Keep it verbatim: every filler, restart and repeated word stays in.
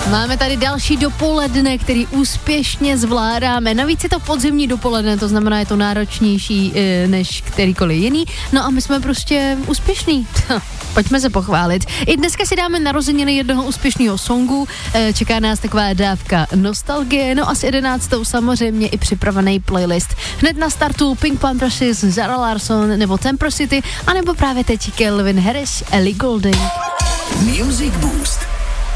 Máme tady další dopoledne, který úspěšně zvládáme. Navíc je to podzimní dopoledne, to znamená, je to náročnější e, než kterýkoliv jiný. No a my jsme prostě úspěšní. Pojďme se pochválit. I dneska si dáme narozeniny jednoho úspěšného songu. E, čeká nás taková dávka nostalgie. No a s jedenáctou samozřejmě i připravený playlist. Hned na startu Pink Panthers, Zara Larsson nebo Temper City, anebo právě teď Calvin Harris, Ellie Goulding. Music Boost.